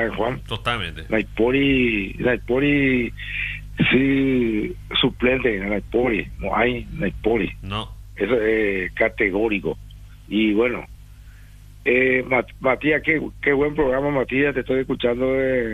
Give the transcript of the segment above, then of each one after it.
¿sabes, Juan? Totalmente. Naipori, sí, suplente en Naipori, no hay Naipori. No. Eso es categórico. Y bueno, Matías, qué buen programa, Matías, te estoy escuchando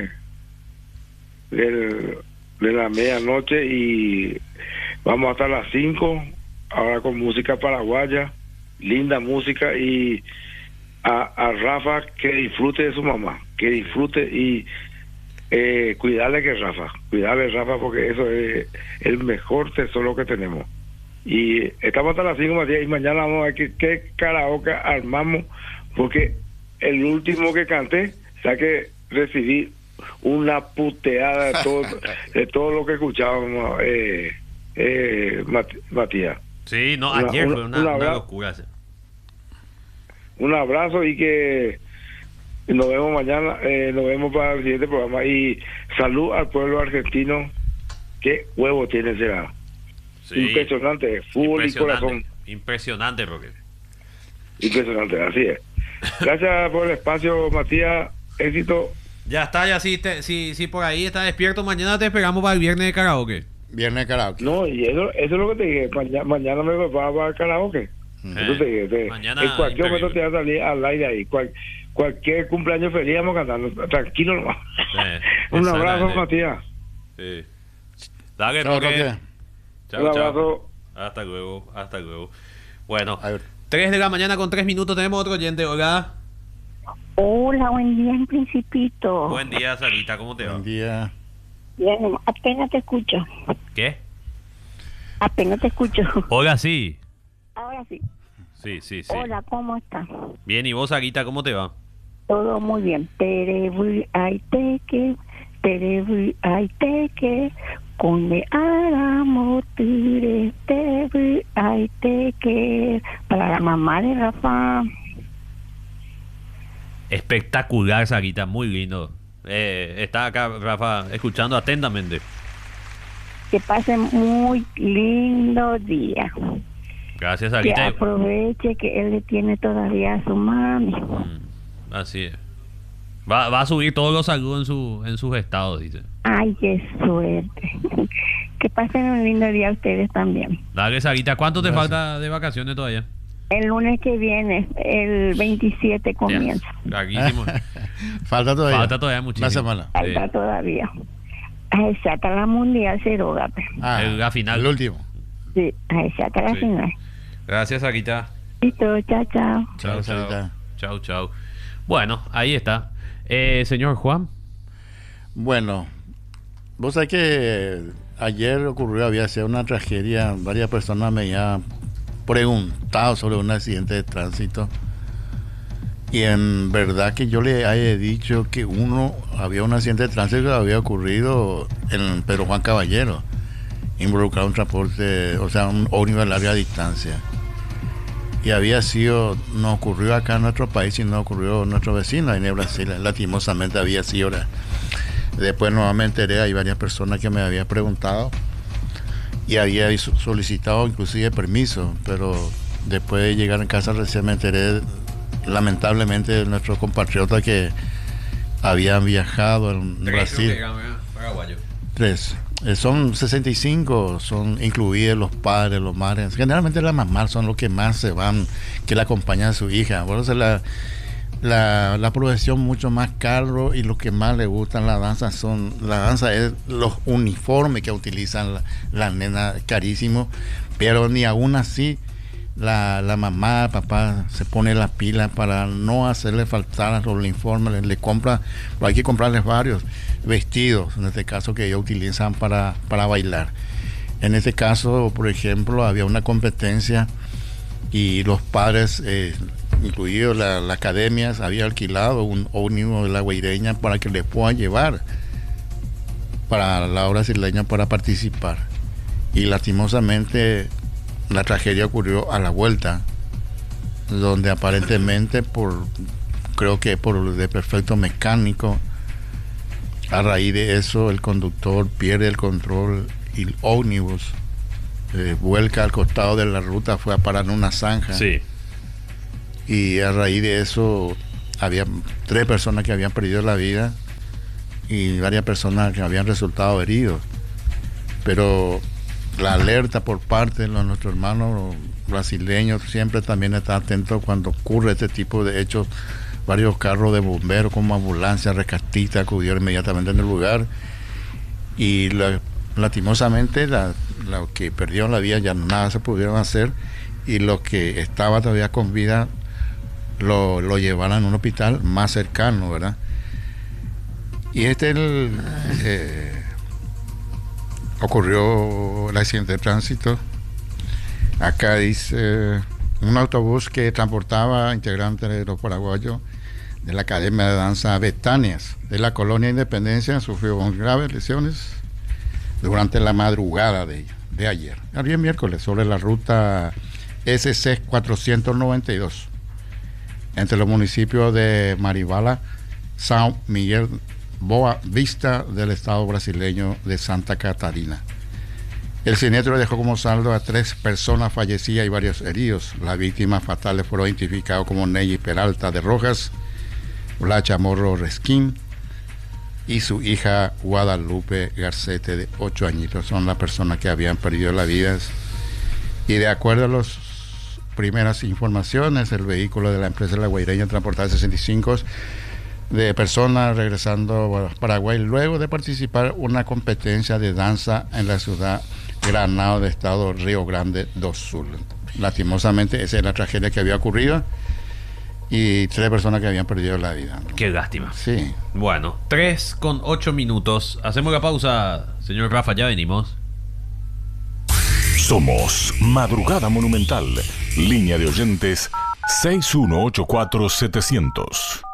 de la medianoche y vamos hasta las 5, ahora con música paraguaya, linda música, y a Rafa que disfrute de su mamá, que disfrute y cuidarle Rafa, porque eso es el mejor tesoro que tenemos. Y estamos hasta las 5, Matías, y mañana vamos a ver qué karaoke armamos, porque el último que canté, o sea que recibí una puteada de todo lo que escuchábamos, Matías. Sí, no, ayer fue una locura. Un abrazo y que nos vemos mañana, nos vemos para el siguiente programa. Y salud al pueblo argentino. Qué huevo tiene será. Sí, impresionante, fútbol y corazón. Impresionante, Roque. Impresionante, así es. Gracias por el espacio, Matías. Éxito. Ya está, ya si por ahí está despierto, mañana te esperamos para el viernes de karaoke. Viernes de karaoke. No, y eso es lo que te dije. Mañana me preparo para el karaoke. Eso te dije. Mañana en cualquier increíble. momento te va a salir al aire ahí. Cualquier cumpleaños feliz vamos cantando. Tranquilo nomás. Un abrazo, Matías. Sí. Dale, Chao, Roque. Roque. Chao, Un abrazo. Hasta luego. Bueno, 3 de la mañana con 3 minutos, tenemos otro oyente. Hola. Hola, buen día, Principito. Buen día, Sarita, ¿cómo te va? Buen día. Bien, apenas te escucho. ¿Qué? Apenas te escucho. Hola, sí. Ahora sí. Sí. Hola, ¿cómo estás? Bien, ¿y vos, Sarita, cómo te va? Todo muy bien. Terebu aiteke, con me aramo tire, terebu aiteke. Para la mamá de Rafa. Espectacular, Sarita, muy lindo. Está acá, Rafa, escuchando atentamente. Que pasen muy lindo día. Gracias, Que Sarita. aproveche que él le tiene todavía a su mami. Así es. Va a subir todos los saludos en sus estados, dice. Ay, qué suerte. Que pasen un lindo día ustedes también. Dale, Sarita, ¿cuánto te falta de vacaciones todavía? El lunes que viene, el 27 comienza. Larguísimo. Falta todavía muchísimo. una semana. Falta todavía. Esa hasta la mundial se roga. La final. El último. Sí, esa hasta la Sí. final. Gracias, Sarita. Listo, chao. Chao, Sarita. Chao. Bueno, ahí está. Señor Juan. Bueno, vos sabés que ayer había sido una tragedia. Varias personas me habían preguntado sobre un accidente de tránsito. Y en verdad que yo le había dicho que había un accidente de tránsito que había ocurrido en Pedro Juan Caballero, involucrado un transporte, o sea, un ómnibus a larga distancia. Y no ocurrió acá en nuestro país, sino ocurrió en nuestro vecino, en Brasil. Lastimosamente había sido. Después nuevamente hay varias personas que me habían preguntado y había solicitado inclusive permiso, pero después de llegar en casa recién me enteré lamentablemente de nuestros compatriotas que habían viajado en Brasil. 3. Son 65, son incluidos los padres, los madres. Generalmente las mamás son los que más se van, que la acompañan a su hija. Bueno, la profesión mucho más caro y lo que más le gustan la danza es los uniformes que utilizan las nenas, carísimos, pero ni aún así la mamá, papá se pone las pilas para no hacerle faltar los uniformes, le compra, pero hay que comprarles varios vestidos, en este caso que ellos utilizan para bailar. En este caso, por ejemplo, había una competencia y los padres, incluidos la academia, había alquilado un ómnibus de la Guaireña para que les puedan llevar para la obra brasileña para participar. Y lastimosamente la tragedia ocurrió a la vuelta, donde aparentemente creo que por desperfecto mecánico, a raíz de eso el conductor pierde el control y el ómnibus vuelca al costado de la ruta, fue a parar en una zanja. Sí. Y a raíz de eso había 3 personas que habían perdido la vida y varias personas que habían resultado heridos. Pero la alerta por parte de nuestros hermanos brasileños siempre también está atento cuando ocurre este tipo de hechos. Varios carros de bomberos como ambulancias, rescatistas acudieron inmediatamente en el lugar y lastimosamente los que perdieron la vida ya nada se pudieron hacer y los que estaban todavía con vida lo llevaron a un hospital más cercano, ¿verdad? Y ocurrió el accidente de tránsito. Acá dice un autobús que transportaba integrantes de los paraguayos de la Academia de Danza Betanias de la Colonia Independencia sufrió graves lesiones durante la madrugada de ayer, el día miércoles, sobre la ruta SC 492 entre los municipios de Maribala, São Miguel, Boa Vista del estado brasileño de Santa Catarina. El siniestro dejó como saldo a 3 personas fallecidas y varios heridos. Las víctimas fatales fueron identificadas como Neyi Peralta de Rojas, Blacha Morro Resquín y su hija Guadalupe Garcete de 8 añitos. Son las personas que habían perdido la vida. Y de acuerdo a las primeras informaciones, el vehículo de la empresa La Guaireña transportaba 65 de personas regresando a Paraguay luego de participar en una competencia de danza en la ciudad Granado de estado Río Grande do Sul. Lastimosamente esa es la tragedia que había ocurrido y 3 personas que habían perdido la vida, ¿no? Qué lástima. Sí. Bueno, 3:08. Hacemos la pausa, señor Rafa, ya venimos. Somos Madrugada Monumental. Línea de oyentes 6184700.